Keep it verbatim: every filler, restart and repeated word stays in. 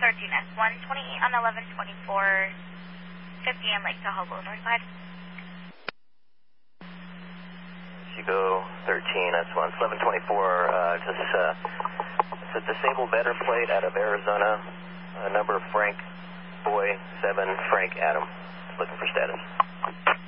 thirteen S one twenty-eight on eleven twenty-four fifty M Lake Tahoe Boulevard side. Chico thirteen S one, eleven twenty-four, uh, just, uh, it's a disabled banner plate out of Arizona, uh, number Frank Boy seven Frank Adam, looking for status.